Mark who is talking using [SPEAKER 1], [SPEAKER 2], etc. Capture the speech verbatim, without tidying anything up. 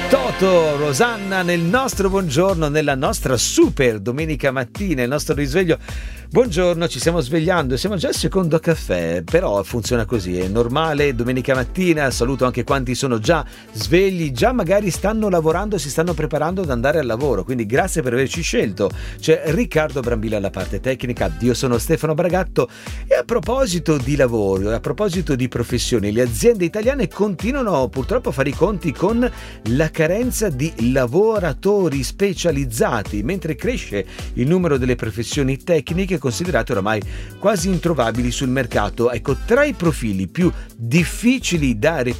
[SPEAKER 1] Toto, Rosanna nel nostro buongiorno, nella nostra super domenica mattina, il nostro risveglio. Buongiorno, ci stiamo svegliando, siamo già al secondo caffè, però funziona così, è normale, domenica mattina. Saluto anche quanti sono già svegli, già magari stanno lavorando, si stanno preparando ad andare al lavoro, quindi grazie per averci scelto. C'è Riccardo Brambilla alla parte tecnica, io sono Stefano Bragatto e a proposito di lavoro, a proposito di professioni, le aziende italiane continuano purtroppo a fare i conti con la carenza di lavoratori specializzati, mentre cresce il numero delle professioni tecniche considerate oramai quasi introvabili sul mercato. Ecco, tra i profili più difficili da reperire